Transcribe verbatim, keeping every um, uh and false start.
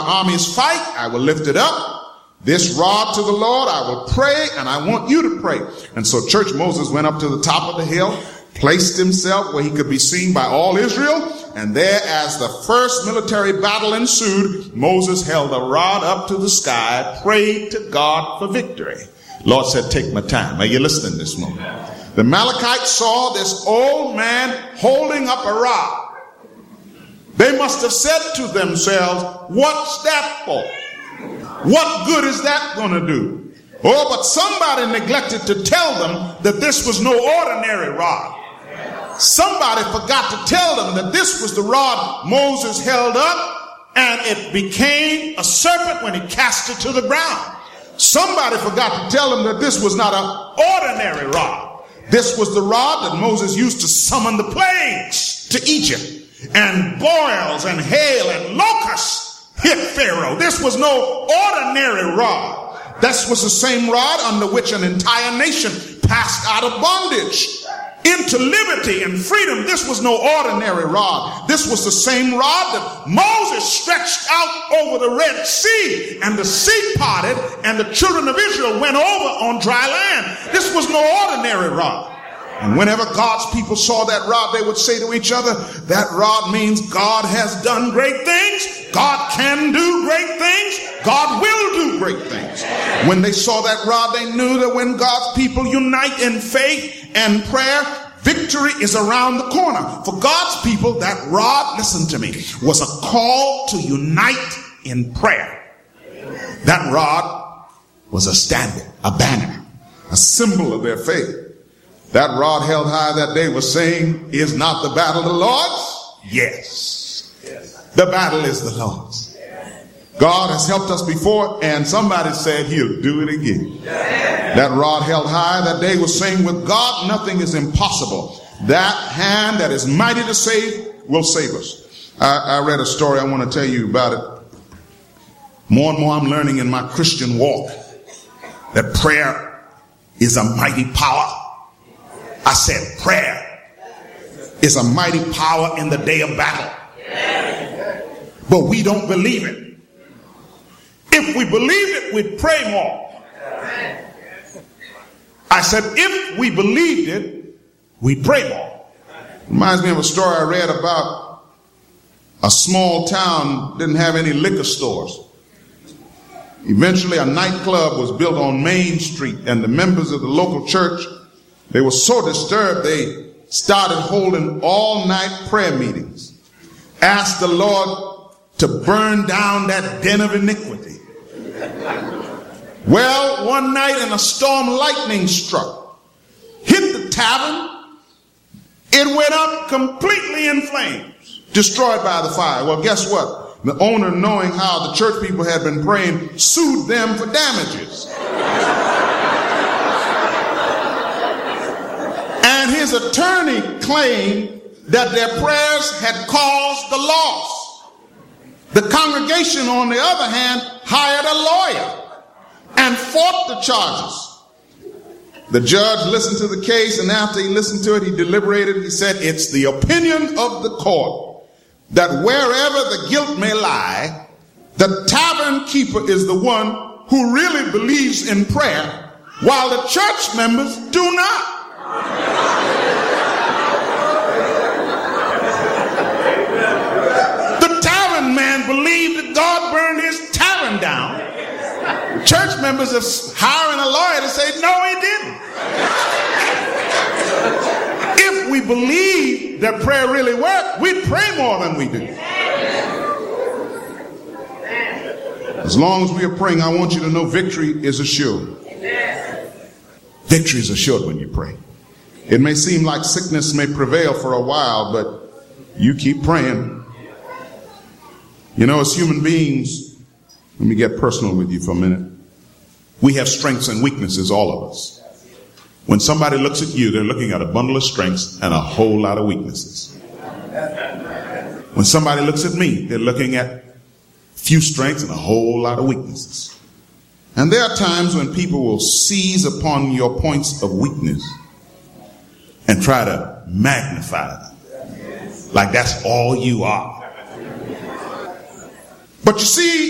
armies fight, I will lift it up. This rod to the Lord, I will pray, and I want you to pray. And so church Moses went up to the top of the hill, placed himself where he could be seen by all Israel. And there, as the first military battle ensued, Moses held the rod up to the sky, prayed to God for victory. Lord said, take my time. Are you listening this moment? The Amalekites saw this old man holding up a rod. They must have said to themselves, what's that for? What good is that going to do? Oh, but somebody neglected to tell them that this was no ordinary rod. Somebody forgot to tell them that this was the rod Moses held up, and it became a serpent when he cast it to the ground. Somebody forgot to tell them that this was not an ordinary rod. This was the rod that Moses used to summon the plagues to Egypt, and boils and hail and locusts hit Pharaoh. This was no ordinary rod. This was the same rod under which an entire nation passed out of bondage into liberty and freedom. This was no ordinary rod. This was the same rod that Moses stretched out over the Red Sea, and the sea parted, and the children of Israel went over on dry land. This was no ordinary rod. And whenever God's people saw that rod, they would say to each other, that rod means God has done great things. God can do great things. God will do great things. When they saw that rod, they knew that when God's people unite in faith and prayer, victory is around the corner. For God's people, that rod, listen to me, was a call to unite in prayer. That rod was a standard, a banner, a symbol of their faith. That rod held high that day was saying, is not the battle the Lord's? Yes. The battle is the Lord's. God has helped us before, and somebody said he'll do it again. That rod held high that day was saying, with God nothing is impossible. That hand that is mighty to save will save us. I, I read a story, I want to tell you about it. More and more I'm learning in my Christian walk that prayer is a mighty power. I said prayer is a mighty power in the day of battle. But we don't believe it. If we believed it, we'd pray more. I said if we believed it, we'd pray more. Reminds me of a story I read about a small town didn't have any liquor stores. Eventually a nightclub was built on Main Street, and the members of the local church, they were so disturbed they started holding all-night prayer meetings. Asked the Lord to burn down that den of iniquity. Well, one night in a storm, lightning struck, hit the tavern. It went up completely in flames, destroyed by the fire. Well, guess what? The owner, knowing how the church people had been praying, sued them for damages. And his attorney claimed that their prayers had caused the loss. The congregation, on the other hand, hired a lawyer and fought the charges. The judge listened to the case, and after he listened to it, he deliberated. He said, it's the opinion of the court that wherever the guilt may lie, the tavern keeper is the one who really believes in prayer, while the church members do not. The tavern man believed that God burned his tavern down. Church members are hiring a lawyer to say, no, he didn't. If we believe that prayer really worked, we'd pray more than we do. As long as we are praying, I want you to know victory is assured. Victory is assured when you pray. It may seem like sickness may prevail for a while, but you keep praying. You know, as human beings, let me get personal with you for a minute. We have strengths and weaknesses, all of us. When somebody looks at you, they're looking at a bundle of strengths and a whole lot of weaknesses. When somebody looks at me, they're looking at few strengths and a whole lot of weaknesses. And there are times when people will seize upon your points of weakness and try to magnify them like that's all you are. But you see,